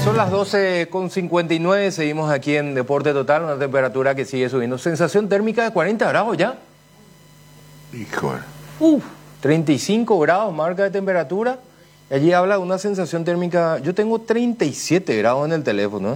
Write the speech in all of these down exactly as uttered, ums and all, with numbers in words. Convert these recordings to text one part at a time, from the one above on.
Son las doce con cincuenta y nueve, seguimos aquí en Deporte Total, una temperatura que sigue subiendo. Sensación térmica de cuarenta grados ya. Híjole. Uf, treinta y cinco grados marca de temperatura. Y allí habla de una sensación térmica. Yo tengo treinta y siete grados en el teléfono. ¿eh?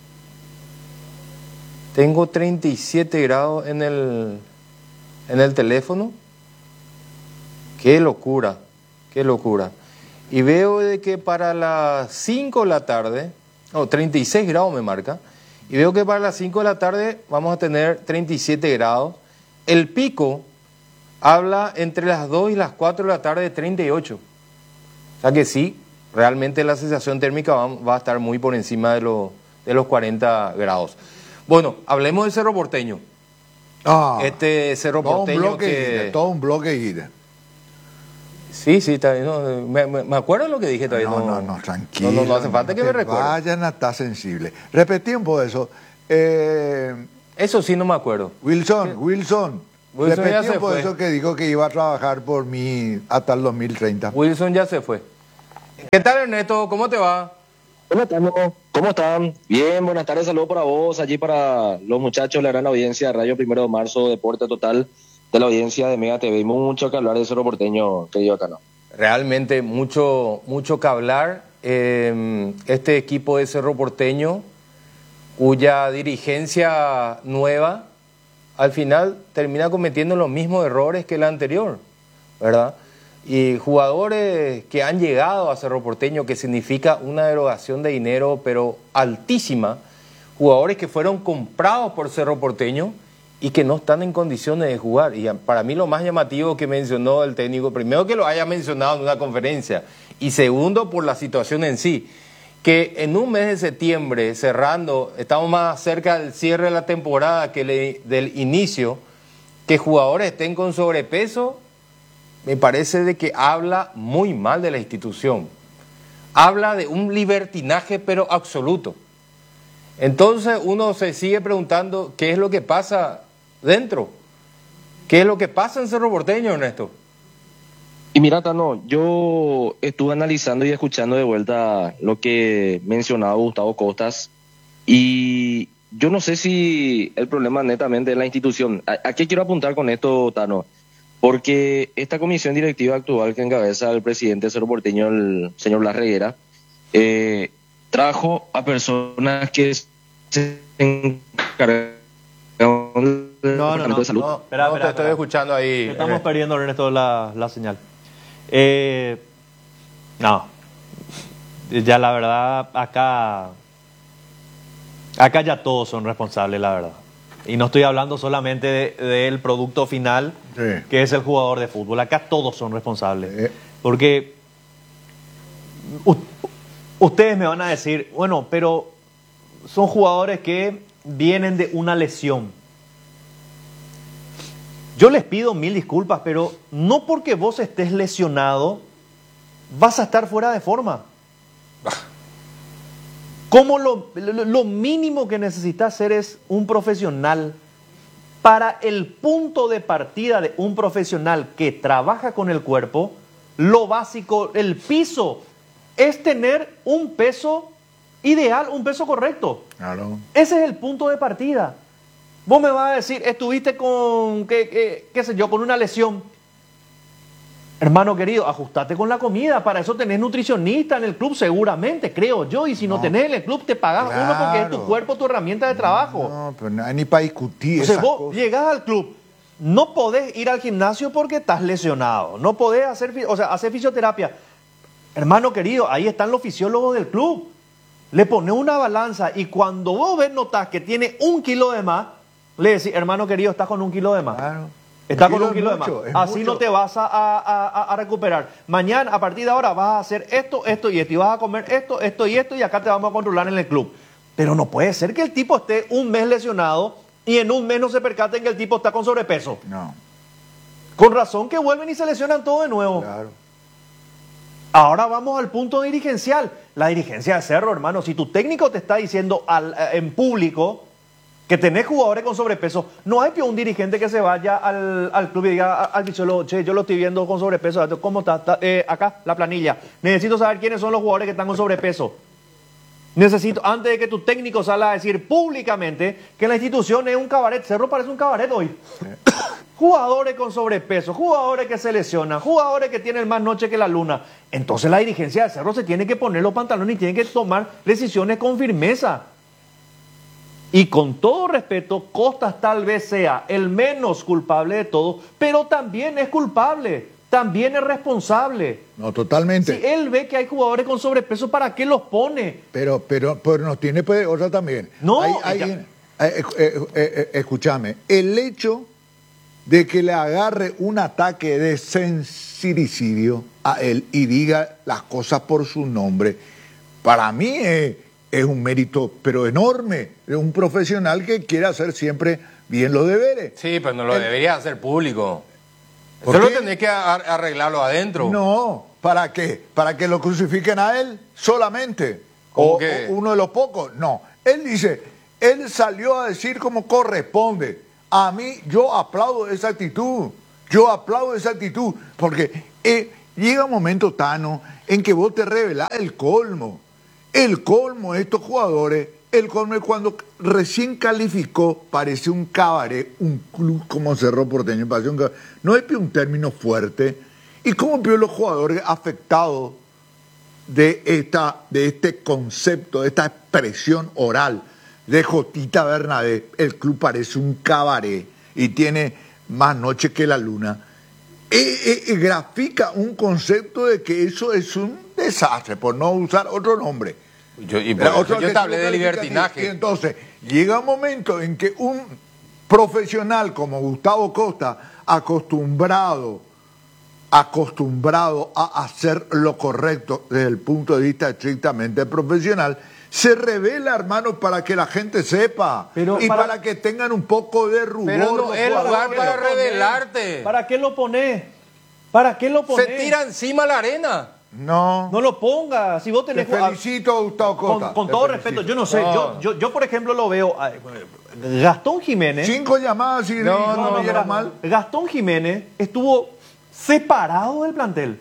Tengo treinta y siete grados en el, en el teléfono. Qué locura, qué locura. Y veo de que para las cinco de la tarde, no, treinta y seis grados me marca, y veo que para las cinco de la tarde vamos a tener treinta y siete grados. El pico habla entre las dos y las cuatro de la tarde de treinta y ocho. O sea que sí, realmente la sensación térmica va, va a estar muy por encima de, lo, de los cuarenta grados. Bueno, hablemos del Cerro Porteño. Ah, este Cerro todo Porteño un bloque que... gira, todo un bloque gira. Sí, sí, está bien. No, me, me, me acuerdo lo que dije todavía. No, No, no, no, tranquilo. No, no, no hace falta no que me te recuerde. Vayan a estar sensible. Repetí un poco eso. Eh, Eso sí no me acuerdo. Wilson, ¿Qué? Wilson. Wilson ya repetí se un poco fue. eso que dijo que iba a trabajar por mí hasta el dos mil treinta. Wilson ya se fue. ¿Qué tal, Ernesto? ¿Cómo te va? ¿Cómo están? ¿Cómo están? Bien, buenas tardes, saludos para vos, allí para los muchachos, la gran audiencia de Radio Primero de Marzo, Deporte Total, de la audiencia de Mega T V. Y mucho que hablar de Cerro Porteño, querido Cano. Realmente mucho, mucho que hablar. Eh, este equipo de Cerro Porteño, cuya dirigencia nueva, al final termina cometiendo los mismos errores que la anterior, ¿verdad? Y jugadores que han llegado a Cerro Porteño, que significa una erogación de dinero, pero altísima, jugadores que fueron comprados por Cerro Porteño y que no están en condiciones de jugar. Y para mí lo más llamativo que mencionó el técnico, primero que lo haya mencionado en una conferencia, y segundo por la situación en sí, que en un mes de septiembre, cerrando, estamos más cerca del cierre de la temporada que le, del inicio, que jugadores estén con sobrepeso, me parece de que habla muy mal de la institución. Habla de un libertinaje pero absoluto. Entonces uno se sigue preguntando qué es lo que pasa dentro. ¿Qué es lo que pasa en Cerro Porteño, Ernesto? Y mira, Tano, yo estuve analizando y escuchando de vuelta lo que mencionaba Gustavo Costas y yo no sé si el problema netamente es la institución. ¿A, a qué quiero apuntar con esto, Tano? Porque esta comisión directiva actual que encabeza el presidente de Cerro Porteño, el señor Blas Reguera, eh, trajo a personas que se encargaron del No, no, no, de salud. No, Espera, no espera, te espera. estoy escuchando ahí. Estamos Ernesto. perdiendo, Ernesto, la, la señal. Eh, no. Ya la verdad, acá... Acá ya todos son responsables, la verdad. Y no estoy hablando solamente de- del producto final, Sí. que es el jugador de fútbol. Acá todos son responsables. Eh. Porque u- ustedes me van a decir, bueno, pero son jugadores que vienen de una lesión. Yo les pido mil disculpas, pero no porque vos estés lesionado vas a estar fuera de forma. Como lo, lo, lo mínimo que necesitas ser es un profesional. Para el punto de partida de un profesional que trabaja con el cuerpo, lo básico, el piso, es tener un peso ideal, un peso correcto. Claro. Ese es el punto de partida. Vos me vas a decir, estuviste con, qué, qué, qué sé yo, con una lesión. Hermano querido, ajustate con la comida. Para eso tenés nutricionista en el club seguramente, creo yo. Y si no, No. tenés en el club, te pagas uno porque es tu Claro. cuerpo, tu herramienta de trabajo. No, pero no hay ni para discutir Entonces esas vos cosas. llegás al club, no podés ir al gimnasio porque estás lesionado. No podés hacer, fi- o sea, hacer fisioterapia. Hermano querido, ahí están los fisiólogos del club. Le pones una balanza y cuando vos ves, notás que tiene un kilo de más, le decís, hermano querido, estás con un kilo de más. Claro. Está Un con kilo un es kilo mucho, de es más. Así mucho. no te vas a, a- a- a recuperar. Mañana, a partir de ahora, vas a hacer esto, esto y esto. Y vas a comer esto, esto y esto. Y acá te vamos a controlar en el club. Pero no puede ser que el tipo esté un mes lesionado y en un mes no se percaten que el tipo está con sobrepeso. No, Con razón que vuelven y se lesionan todo de nuevo. claro. Ahora vamos al punto dirigencial. La dirigencia de Cerro, hermano. Si tu técnico te está diciendo al, eh, en público que tenés jugadores con sobrepeso, no hay que un dirigente que se vaya al, al club y diga a- al bicholo, che, yo lo estoy viendo con sobrepeso. ¿Cómo está? Está, eh, acá, la planilla. Necesito saber quiénes son los jugadores que están con sobrepeso. Necesito, antes de que tu técnico salga a decir públicamente que la institución es un cabaret. Cerro parece un cabaret hoy. Jugadores con sobrepeso, jugadores que se lesionan, jugadores que tienen más noche que la luna. Entonces la dirigencia de Cerro se tiene que poner los pantalones y tiene que tomar decisiones con firmeza. Y con todo respeto, Costas tal vez sea el menos culpable de todo, pero también es culpable, también es responsable. No, totalmente. Si él ve que hay jugadores con sobrepeso, ¿para qué los pone? Pero, pero, pero nos tiene pues, otra también. No, Hay- hay- ya- eh, eh, eh, eh, escúchame, el hecho de que le agarre un ataque de sincericidio a él y diga las cosas por su nombre, para mí es, es un mérito, pero enorme, de un profesional que quiere hacer siempre bien los deberes. Sí, pero no lo El- debería hacer público. ¿Por Eso lo qué? tendría que ar- arreglarlo adentro. No, ¿para qué? ¿Para que lo crucifiquen a él solamente? ¿Cómo O, que? o uno de los pocos. No, él dice, él salió a decir como corresponde. A mí, yo aplaudo esa actitud. Yo aplaudo esa actitud. Porque eh, llega un momento, Tano, en que vos te revelás el colmo. El colmo de estos jugadores, el colmo es cuando recién calificó, parece un cabaret, un club como Cerro Porteño, parece un cabaret. No es un término fuerte. ¿Y cómo vio los jugadores afectados de, esta, de este concepto, de esta expresión oral de Jotita Bernabé? El club parece un cabaret y tiene más noche que la luna. Eh, eh, grafica un concepto de que eso es un desastre, por no usar otro nombre. Yo, y por Era eso otro yo te hablé de adjetivo calificativo. libertinaje. Y entonces, llega un momento en que un profesional como Gustavo Costa, acostumbrado, acostumbrado a hacer lo correcto desde el punto de vista estrictamente profesional, se revela, hermano, para que la gente sepa Pero y para- para, que tengan un poco de rubor. Pero no los es lugar jugadores. para ¿Para qué lo revelarte. ¿Para qué lo pones? ¿Para qué lo pones? Se tira encima la arena. No, No lo ponga. Si vos te tenés ju- felicito, Gustavo Costa. Con, con te todo felicito. respeto, yo no sé, No. yo, yo, yo por ejemplo lo veo, ay, Gastón Jiménez, Cinco llamadas y No, no, no, me no, dieron no. mal. Gastón Jiménez estuvo separado del plantel.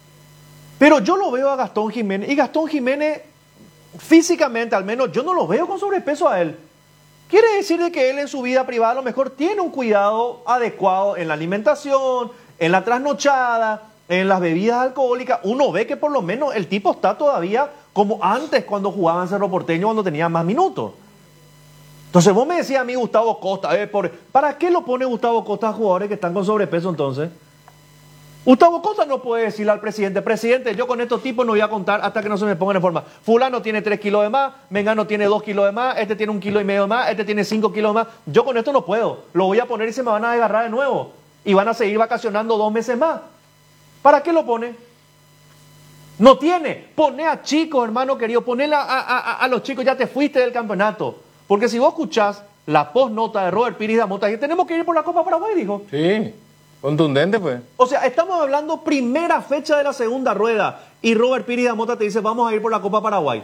Pero yo lo veo a Gastón Jiménez, y Gastón Jiménez físicamente al menos yo no lo veo con sobrepeso a él. Quiere decir de que él en su vida privada a lo mejor tiene un cuidado adecuado en la alimentación, en la trasnochada, en las bebidas alcohólicas. Uno ve que por lo menos el tipo está todavía como antes cuando jugaba en Cerro Porteño, cuando tenía más minutos. Entonces vos me decías a mí Gustavo Costa, eh, por, ¿para qué lo pone Gustavo Costa a jugadores que están con sobrepeso entonces? Gustavo Costa no puede decirle al presidente, presidente, yo con estos tipos no voy a contar hasta que no se me pongan en forma. Fulano tiene tres kilos de más, Mengano tiene dos kilos de más, este tiene un kilo y medio de más, este tiene cinco kilos de más. Yo con esto no puedo, lo voy a poner y se me van a agarrar de nuevo. Y van a seguir vacacionando dos meses más. ¿Para qué lo pone? No tiene. Pone a chicos, hermano querido, ponele a, a, a, a los chicos, ya te fuiste del campeonato. Porque si vos escuchás la postnota de Robert Pires Damota, que tenemos que ir por la Copa Paraguay, dijo. Sí, contundente pues. O sea, estamos hablando primera fecha de la segunda rueda y Robert Pires Damota te dice vamos a ir por la Copa Paraguay.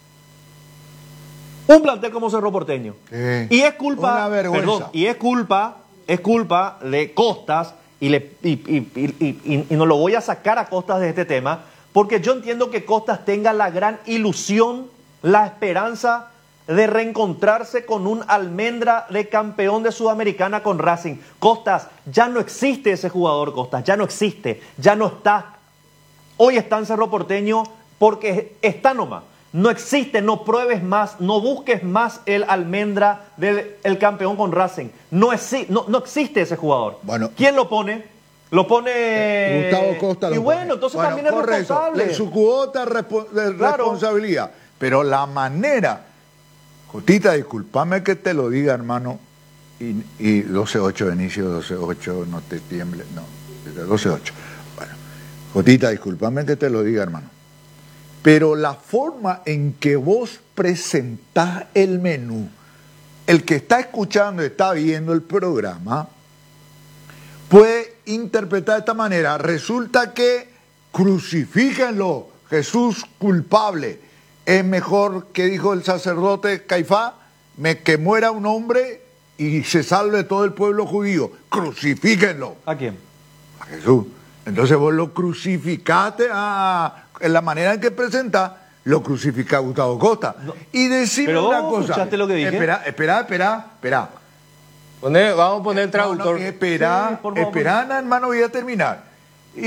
Un plantel como Cerro Porteño. Sí. Y es culpa, Una vergüenza. perdón, y es culpa, es culpa de Costas y, le, y, y, y, y, y no lo voy a sacar a Costas de este tema porque yo entiendo que Costas tenga la gran ilusión, la esperanza de reencontrarse con un Almendra de campeón de Sudamericana con Racing. Costas, ya no existe ese jugador, Costas, ya no existe, ya no está. Hoy está en Cerro Porteño porque está nomás. No existe, no pruebes más, no busques más el Almendra del el campeón con Racing. No, exi no, no existe ese jugador. Bueno. ¿Quién lo pone? Lo pone... Gustavo Costa Y lo bueno, pone. entonces Bueno, también es correcto. responsable. De su cuota respo- de Claro. responsabilidad. Pero la manera, Cotita, discúlpame que te lo diga, hermano, y, y doce ocho de inicio, doce ocho, no te tiembles, no, doce ocho. Bueno, Cotita, discúlpame que te lo diga, hermano. Pero la forma en que vos presentás el menú, el que está escuchando, está viendo el programa, puede interpretar de esta manera. Resulta que crucifíquenlo, Jesús culpable. Es mejor, que dijo el sacerdote Caifás, me, que muera un hombre y se salve todo el pueblo judío. Crucifíquenlo ¿A quién? a Jesús. Entonces vos lo crucificaste a, en la manera en que presentás, lo crucifica Gustavo Costa. No. Y decime Pero una vos cosa. escuchaste lo que dije. Espera, espera, espera, espera. Poné- vamos a poner el traductor. No, no, espera, Sí, por favor. espera, no, hermano, voy a terminar. Y,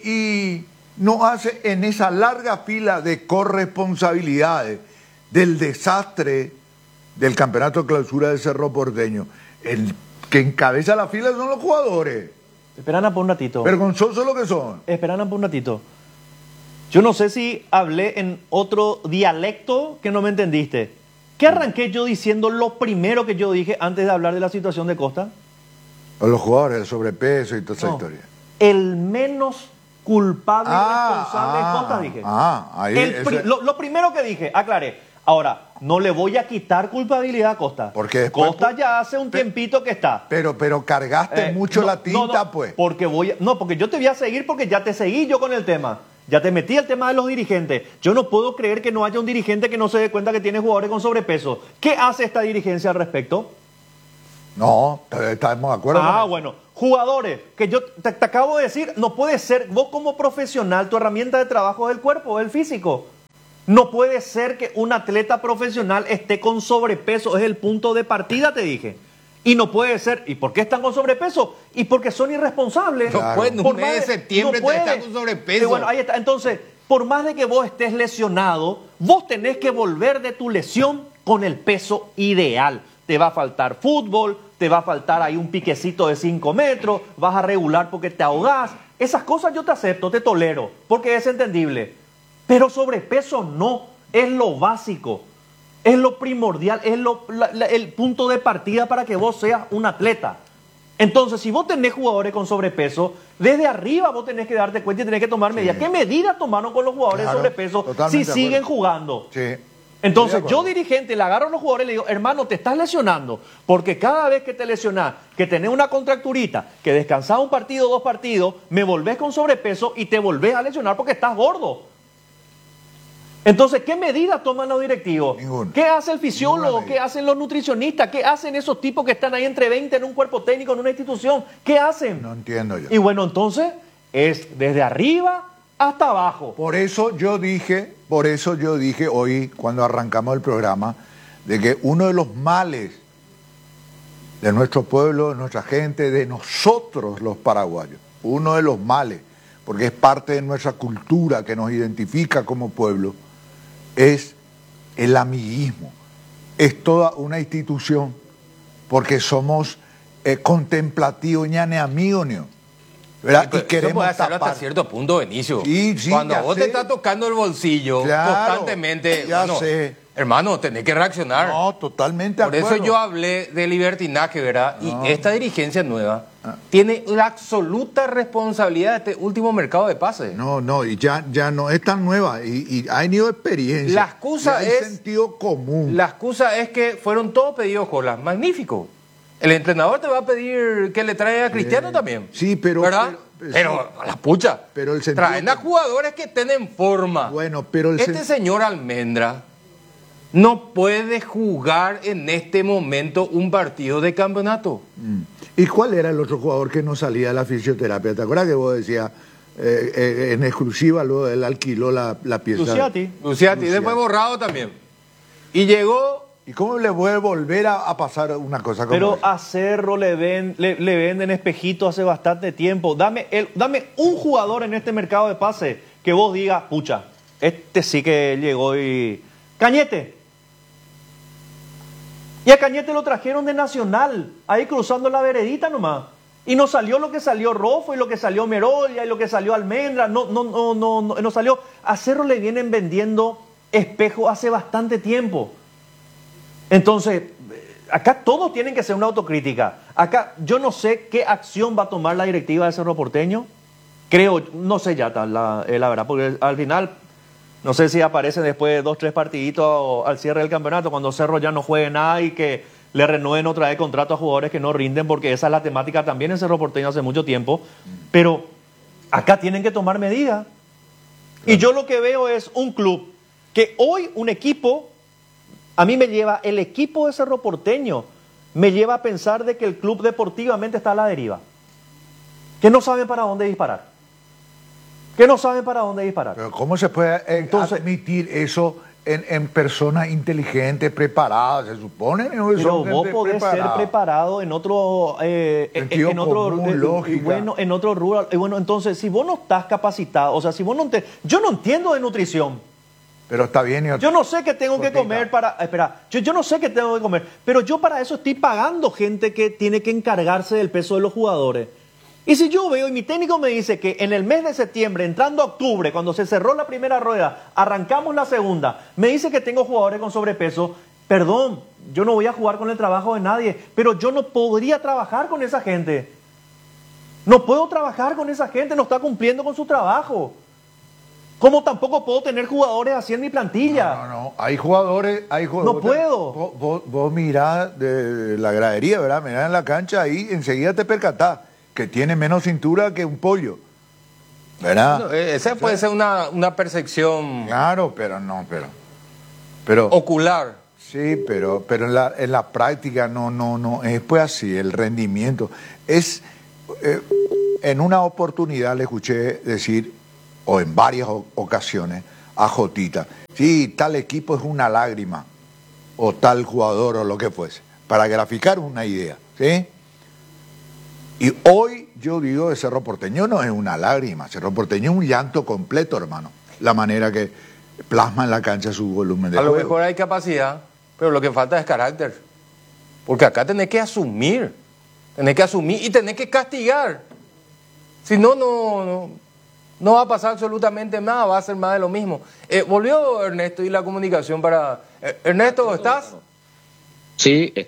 y no hace en esa larga fila de corresponsabilidades del desastre del campeonato de clausura de Cerro Porteño. El que encabeza la fila son los jugadores. Esperan por un ratito. Vergonzosos lo que son. Esperan por un ratito. Yo no sé si hablé en otro dialecto que no me entendiste. ¿Qué arranqué yo diciendo lo primero que yo dije antes de hablar de la situación de Costa? A los jugadores, el sobrepeso y toda esa No. historia. El menos culpable y Ah, responsable ah, de Costa, dije. ah, ahí El ese- pri- lo, lo primero que dije, aclaré. Ahora, no le voy a quitar culpabilidad a Costa. Porque después- Costa ya hace un tiempito que está. Pero, pero cargaste Eh, mucho no, la tinta, no, no, pues. Porque voy a- no, porque yo te voy a seguir porque ya te seguí yo con el tema. Ya te metí el tema de los dirigentes. Yo no puedo creer que no haya un dirigente que no se dé cuenta que tiene jugadores con sobrepeso. ¿Qué hace esta dirigencia al respecto? No, estamos de acuerdo. Ah, con bueno. Jugadores, que yo te, te acabo de decir, no puede ser, vos como profesional, tu herramienta de trabajo es el cuerpo, es el físico. No puede ser que un atleta profesional esté con sobrepeso, es el punto de partida, te dije. Y no puede ser, ¿y por qué están con sobrepeso? Y porque son irresponsables. No puede, en un Por mes más de septiembre puede. estar con sobrepeso. Y bueno, ahí está. Entonces, por más de que vos estés lesionado, vos tenés que volver de tu lesión con el peso ideal. Te va a faltar fútbol, te va a faltar ahí un piquecito de cinco metros, vas a regular porque te ahogás. Esas cosas yo te acepto, te tolero, porque es entendible. Pero sobrepeso no, es lo básico, es lo primordial, es lo, la- la- el punto de partida para que vos seas un atleta. Entonces, si vos tenés jugadores con sobrepeso, desde arriba vos tenés que darte cuenta y tenés que tomar medidas. ¿Qué medidas tomaron con los jugadores Claro, de sobrepeso si totalmente de siguen acuerdo. jugando? Sí. Entonces, Estoy de yo acuerdo. dirigente le agarro a los jugadores y le digo, hermano, te estás lesionando, porque cada vez que te lesionás, que tenés una contracturita, que descansás un partido, dos partidos, me volvés con sobrepeso y te volvés a lesionar porque estás gordo. Entonces, ¿qué medidas toman los directivos? Ninguna. ¿Qué hace el fisiólogo? Ninguna medida. ¿Qué hacen los nutricionistas? ¿Qué hacen esos tipos que están ahí entre veinte en un cuerpo técnico, en una institución? ¿Qué hacen? No entiendo yo. Y bueno, entonces, es desde arriba hasta abajo. Por eso yo dije, por eso yo dije hoy, cuando arrancamos el programa, de que uno de los males de nuestro pueblo, de nuestra gente, de nosotros los paraguayos, uno de los males, porque es parte de nuestra cultura que nos identifica como pueblo, es el amiguismo. Es toda una institución, porque somos eh, contemplativos, ñane amigos, ¿no? ¿Verdad? Pero Y queremos eso puede hacerlo tapar. hasta cierto punto, Benicio. Sí, sí, Cuando ya vos sé. te estás tocando el bolsillo Claro, constantemente, ya bueno, sé. hermano, tenés que reaccionar. No, totalmente de Por eso acuerdo. yo hablé de libertinaje, ¿verdad? No. Y esta dirigencia nueva Ah. tiene la absoluta responsabilidad de este último mercado de pases. No, no, y ya, ya no es tan nueva y, y ha tenido experiencia. La excusa y hay es- sentido común. La excusa es que fueron todos pedidos Jolas. Magnífico. El entrenador te va a pedir que le traiga a Cristiano también. sí, pero- ¿verdad? pero- Pero, a la pucha. Pero el sentido Traen a común. jugadores que estén en forma. Bueno, pero el Este sen- señor Almendra no puede jugar en este momento un partido de campeonato. Mm. ¿Y cuál era el otro jugador que no salía de la fisioterapia? ¿Te acuerdas que vos decías eh, eh, en exclusiva luego él alquiló la, la pieza? Luciati. Luciati, después borrado también. Y llegó. ¿Y cómo le puede volver a, a pasar una cosa como Pero esa? a Cerro le, ven, le, le venden espejitos hace bastante tiempo. Dame, el, dame un jugador en este mercado de pase que vos digas, pucha, este sí que llegó y... Cañete. Y a Cañete lo trajeron de Nacional, ahí cruzando la veredita nomás. Y no salió lo que salió Rofo y lo que salió Merolia y lo que salió Almendra. No, no, no, no, no, no salió. A Cerro le vienen vendiendo espejos hace bastante tiempo. Entonces, acá todos tienen que hacer una autocrítica. Acá yo no sé qué acción va a tomar la directiva de Cerro Porteño. Creo, no sé ya la, eh, la verdad, porque al final no sé si aparecen después de dos, tres partiditos al cierre del campeonato, cuando Cerro ya no juegue nada y que le renueven otra vez contrato a jugadores que no rinden, porque esa es la temática también en Cerro Porteño hace mucho tiempo. Pero acá tienen que tomar medidas. Y yo lo que veo es un club que hoy un equipo... A mí me lleva, el equipo de Cerro Porteño me lleva a pensar de que el club deportivamente está a la deriva. Que no sabe para dónde disparar. que no saben para dónde disparar. Pero ¿cómo se puede eh, Entonces- admitir eso en, en personas inteligentes, preparadas? Se supone ¿no? que Pero son vos gente podés ser preparada. preparado en otro, eh, en, Sentido en otro, común, de- lógica. y bueno, en otro rural. Y bueno, entonces, si vos no estás capacitado, o sea, si vos no te, yo no entiendo de nutrición. Pero está bien. y- Yo no sé qué tengo que Cortita. comer para, espera, yo, yo no sé qué tengo que comer, pero yo para eso estoy pagando gente que tiene que encargarse del peso de los jugadores. Y si yo veo y mi técnico me dice que en el mes de septiembre, entrando a octubre, cuando se cerró la primera rueda, arrancamos la segunda, me dice que tengo jugadores con sobrepeso, perdón, yo no voy a jugar con el trabajo de nadie, pero yo no podría trabajar con esa gente. No puedo trabajar con esa gente, no está cumpliendo con su trabajo. Como tampoco puedo tener jugadores así en mi plantilla. No, no, no. Hay jugadores, hay jugadores. No puedo. Vos, vos, vos mirás de la gradería, ¿verdad? Mirás en la cancha ahí, enseguida te percatás que tiene menos cintura que un pollo. ¿Verdad? No, eh, esa puede ser una, una percepción Claro, pero no, pero. Pero. ocular. Sí, pero, pero en, la, en la práctica no, no, no. Es pues así, el rendimiento. Es. eh, en una oportunidad le escuché decir, o en varias o- ocasiones, a Jotita, sí, tal equipo es una lágrima, o tal jugador, o lo que fuese, para graficar una idea, ¿sí? Y hoy yo digo de Cerro Porteño no es una lágrima, Cerro Porteño es un llanto completo, hermano, la manera que plasma en la cancha su volumen de A lo juego. mejor hay capacidad, pero lo que falta es carácter. Porque acá tenés que asumir, tenés que asumir y tenés que castigar. Si no, no, no, no va a pasar absolutamente nada, va a ser más de lo mismo. Eh, volvió Ernesto y la comunicación para... Eh, Ernesto, ¿estás? Sí, estoy